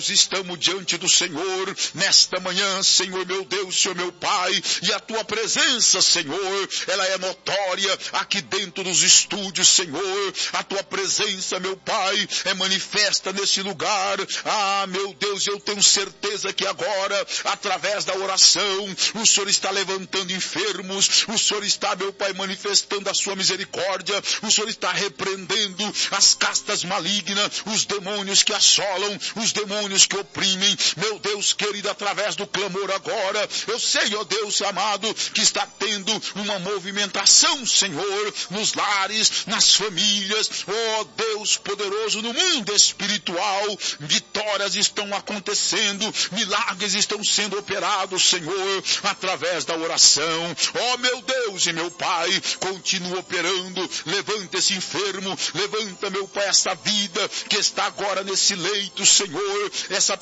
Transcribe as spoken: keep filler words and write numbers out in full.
Estamos diante do Senhor nesta manhã, Senhor meu Deus, Senhor meu Pai, e a tua presença, Senhor, ela é notória aqui dentro dos estúdios, Senhor. A tua presença, meu Pai, é manifesta nesse lugar. Ah, meu Deus, eu tenho certeza que agora, através da oração, o Senhor está levantando enfermos, o Senhor está, meu Pai, manifestando a sua misericórdia, o Senhor está repreendendo as castas malignas, os demônios que assolam, os demônios que oprimem, meu Deus querido, através do clamor agora, eu sei, ó Deus amado, que está tendo uma movimentação, Senhor, nos lares, nas famílias, ó Deus poderoso, no mundo espiritual, vitórias estão acontecendo, milagres estão sendo operados, Senhor, através da oração. Ó meu Deus e meu Pai, continua operando, levanta esse enfermo, levanta, meu Pai, essa vida que está agora nesse leito, Senhor, essa